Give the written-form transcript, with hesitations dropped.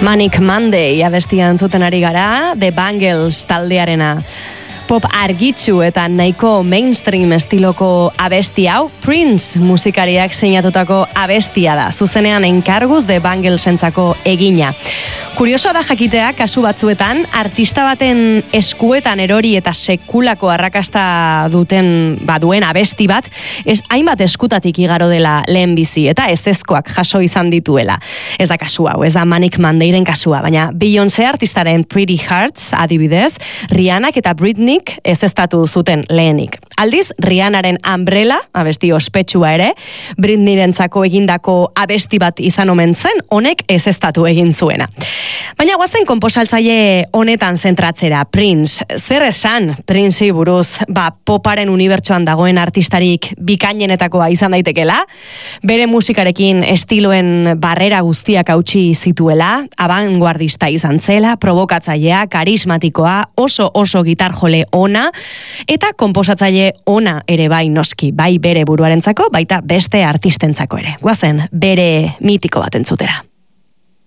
Manic Monday abestian zuten ari gara, The Bangles taldearena. Pop argitsu eta nahiko mainstream estiloko abesti hau, Prince musikariak seinatutako abestia da, zuzenean enkarguz The Banglesentzako egina. Kuriosoa da jakitea, kasu batzuetan, artista baten eskuetan erori eta sekulako arrakasta duen abesti bat, hainbat eskutatik igaro dela lehenbizi, eta ezezkoak jaso izan dituela. Ez da kasu hau, ez da Manic Mondayren kasua, baina Beyoncé artistaren Pretty Hearts, adibidez, Rihannak eta Britneyk ezeztatu zuten lehenik. Aldiz, Rihannaren Umbrella, abesti ospetsua ere, Britneyrentzako egindako abesti bat izan omen zen, honek ezeztatu egin zuena. Baina guazen konposaltzaile honetan zentratzera, Prince. Zer esan Princei buruz, poparen unibertsoan dagoen artistarik bikainenetakoa izan daitekela, bere musikarekin estiloen barrera guztiak hautsi zituela, abanguardista izan zela, provokatzailea, karismatikoa, oso gitarjole ona, eta konposatzaile ona ere bai noski, bai bere buruarentzako, baita beste artistentzako ere. Guazen bere mitiko bat entzutera.